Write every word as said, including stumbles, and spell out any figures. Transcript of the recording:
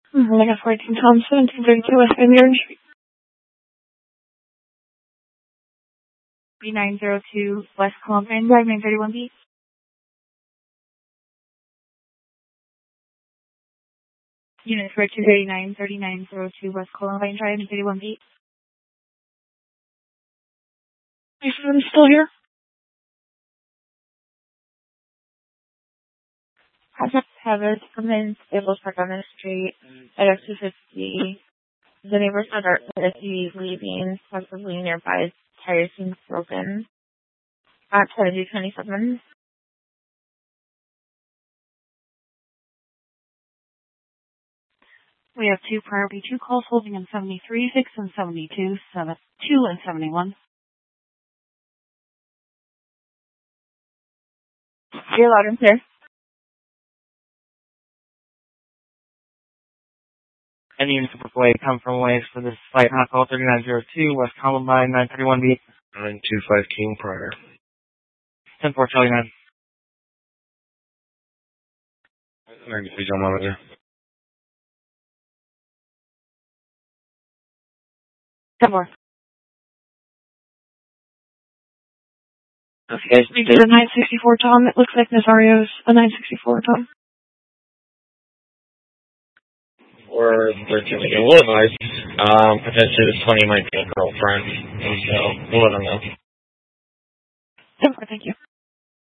Omega fourteen Tom, seventeen thirty-two West Vineyard Street. B nine zero two West Columbine Drive, nine thirty-one B. Unit for two thirty-nine, thirty-nine zero two West Columbine Drive, nine thirty-one B. Is I'm still here? Project Travis, come in, stables parked on the street at F two fifty. The neighbors said our S U V leaving, possibly nearby, tires seems broken. At twenty twenty-seven. We have two priority two calls holding in seventy-three, six and seventy-two, seven, two and seventy-one. You're loud and clear. Any units of way come from ways for this flight hot call thirty-nine zero two West Columbine nine thirty-one B. nine two five King prior. ten four Charlie nine. ninety-three John Manager. ten four. If you guys need a nine sixty-four Tom, it looks like Nazario's a nine sixty-four Tom. Or thirteen a little nice. Um, potentially this twenty might be a girlfriend. And so we'll let them know. ten four, thank you.